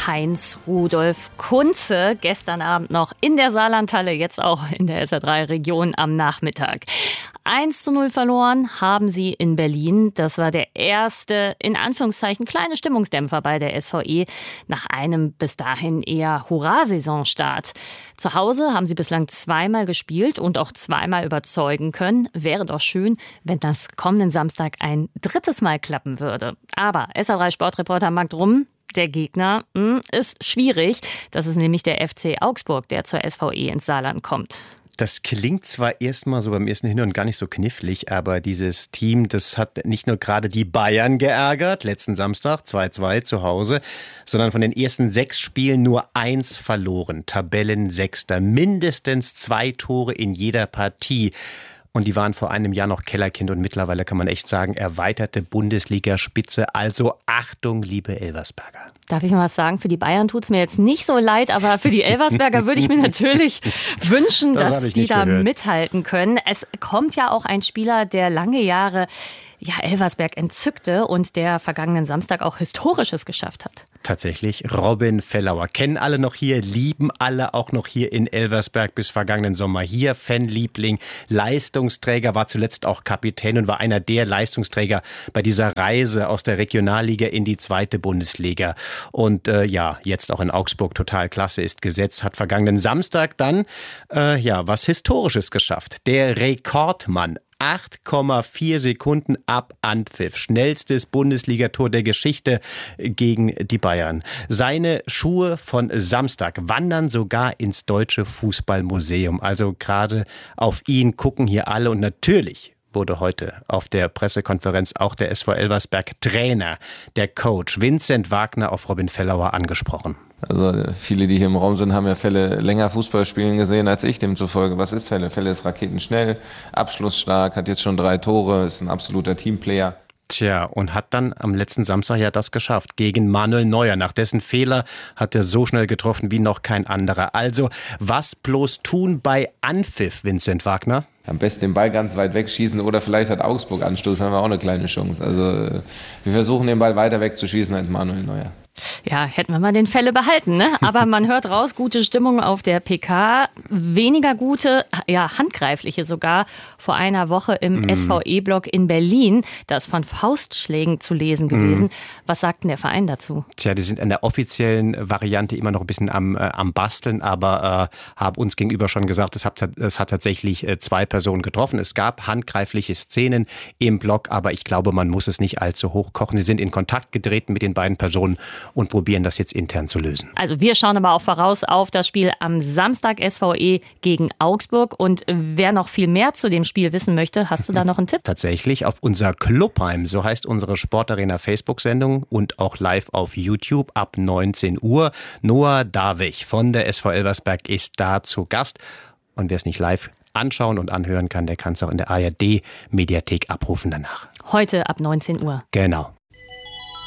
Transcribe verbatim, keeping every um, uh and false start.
Heinz Rudolf Kunze. Gestern Abend noch in der Saarlandhalle, jetzt auch in der S R drei Region am Nachmittag. eins zu null verloren haben sie in Berlin. Das war der erste, in Anführungszeichen, kleine Stimmungsdämpfer bei der S V E nach einem bis dahin eher Hurra-Saisonstart. Zu Hause haben sie bislang zweimal gespielt und auch zweimal überzeugen können. Wäre doch schön, wenn das kommenden Samstag ein drittes Mal klappen würde. Aber S R drei Sportreporter Marc Drum, der Gegner mh, ist schwierig. Das ist nämlich der F C Augsburg, der zur S V E ins Saarland kommt. Das klingt zwar erstmal so beim ersten Hinhören gar nicht so knifflig, aber dieses Team, das hat nicht nur gerade die Bayern geärgert, letzten Samstag zwei zu zwei zu Hause, sondern von den ersten sechs Spielen nur eins verloren. Tabellensechster, mindestens zwei Tore in jeder Partie. Und die waren vor einem Jahr noch Kellerkind und mittlerweile kann man echt sagen, erweiterte Bundesligaspitze. Also Achtung, liebe Elversberger. Darf ich mal was sagen? Für die Bayern tut es mir jetzt nicht so leid, aber für die Elversberger würde ich mir natürlich wünschen, das dass die da gehört. mithalten können. Es kommt ja auch ein Spieler, der lange Jahre ja, Elversberg entzückte und der vergangenen Samstag auch Historisches geschafft hat. Tatsächlich, Robin Fellauer. Kennen alle noch hier, lieben alle auch noch hier in Elversberg bis vergangenen Sommer hier. Fanliebling, Leistungsträger, war zuletzt auch Kapitän und war einer der Leistungsträger bei dieser Reise aus der Regionalliga in die zweite Bundesliga. Und äh, ja, jetzt auch in Augsburg total klasse, ist gesetzt, hat vergangenen Samstag dann äh, ja was Historisches geschafft. Der Rekordmann. acht Komma vier Sekunden ab Anpfiff. Schnellstes Bundesligator der Geschichte gegen die Bayern. Seine Schuhe von Samstag wandern sogar ins Deutsche Fußballmuseum. Also gerade auf ihn gucken hier alle und natürlich wurde heute auf der Pressekonferenz auch der S V Elversberg Trainer, der Coach Vincent Wagner auf Robin Fellauer angesprochen. Also viele, die hier im Raum sind, haben ja Felle länger Fußball spielen gesehen als ich. Demzufolge, was ist Felle? Felle ist raketenschnell, abschlussstark, hat jetzt schon drei Tore, ist ein absoluter Teamplayer. Tja, und hat dann am letzten Samstag ja das geschafft gegen Manuel Neuer. Nach dessen Fehler hat er so schnell getroffen wie noch kein anderer. Also, was bloß tun bei Anpfiff, Vincent Wagner? Am besten den Ball ganz weit wegschießen oder vielleicht hat Augsburg Anstoß, haben wir auch eine kleine Chance. Also wir versuchen den Ball weiter wegzuschießen als Manuel Neuer. Ja, hätten wir mal den Fälle behalten, ne? Aber man hört raus, gute Stimmung auf der P K, weniger gute, ja handgreifliche sogar, vor einer Woche im mm. S V E-Block in Berlin. Da ist von Faustschlägen zu lesen gewesen. Mm. Was sagt denn der Verein dazu? Tja, die sind in der offiziellen Variante immer noch ein bisschen am, äh, am Basteln, aber äh, haben uns gegenüber schon gesagt, es hat, es hat tatsächlich äh, zwei Personen getroffen. Es gab handgreifliche Szenen im Block, aber ich glaube, man muss es nicht allzu hoch kochen. Sie sind in Kontakt getreten mit den beiden Personen und probieren das jetzt intern zu lösen. Also wir schauen aber auch voraus auf das Spiel am Samstag S V E gegen Augsburg. Und wer noch viel mehr zu dem Spiel wissen möchte, hast du da noch einen Tipp? Tatsächlich auf unser Clubheim, so heißt unsere Sportarena Facebook-Sendung und auch live auf YouTube ab neunzehn Uhr. Noah Davich von der S V Elversberg ist da zu Gast. Und wer es nicht live anschauen und anhören kann, der kann es auch in der A R D-Mediathek abrufen danach. Heute ab neunzehn Uhr. Genau.